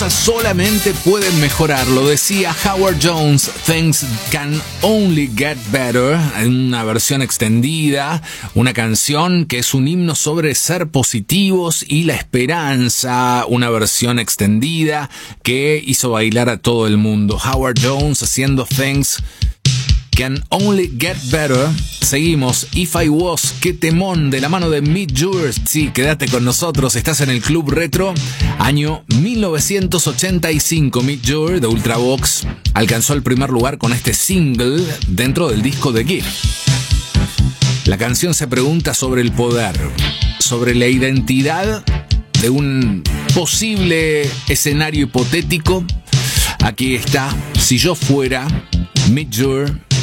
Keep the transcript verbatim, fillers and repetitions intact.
cosas solamente pueden mejorar. Lo decía Howard Jones, Things Can Only Get Better, en una versión extendida, una canción que es un himno sobre ser positivos y la esperanza, una versión extendida que hizo bailar a todo el mundo. Howard Jones haciendo Things Can Only Get Better. Seguimos, If I Was, qué temón, de la mano de Midge Ure. Sí, quédate con nosotros, estás en el Club Retro. Año mil novecientos ochenta y cinco, Midge Ure de Ultravox alcanzó el primer lugar con este single dentro del disco de Give. La canción se pregunta sobre el poder, sobre la identidad de un posible escenario hipotético. Aquí está, si yo fuera Midge Ure